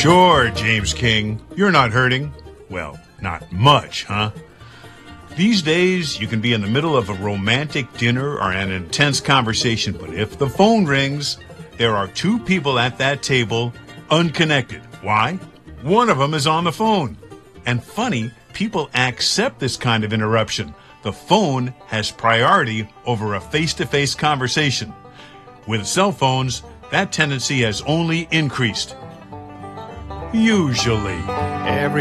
Sure, James King. You're not hurting. Well, not much, huh? These days, you can be in the middle of a romantic dinner or an intense conversation, but if the phone rings, there are two people at that table unconnected. Why? One of them is on the phone. And funny, people accept this kind of interruption. The phone has priority over a face-to-face conversation. With cell phones, that tendency has only increased. Usually.